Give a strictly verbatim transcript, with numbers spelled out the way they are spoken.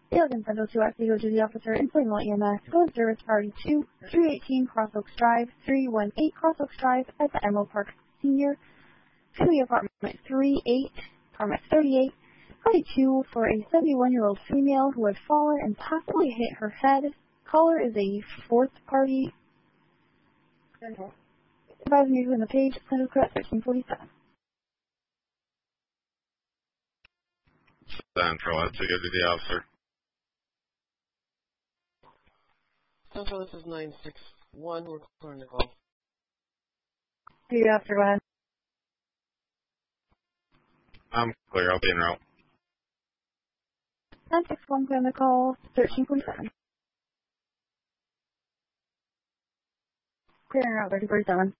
Alien Central two Echo Duty Officer, Employment E M S, Go Service Party two, three eighteen Cross Oaks Drive, three one eight Cross Oaks Drive at the Emerald Park Senior, to the apartment three eight, apartment thirty-eight, party two for a seventy-one-year-old female who had fallen and possibly hit her head. Caller is a fourth party. Advising you in the page, Plaintiff Correct thirteen forty-seven. Central, that's a good to the officer. Central, this is nine six one. We're calling the call. Good after, go ahead. I'm clear, I'll be en route. nine six one, clear the call, thirteen forty-seven. Clear en route, thirteen forty-seven.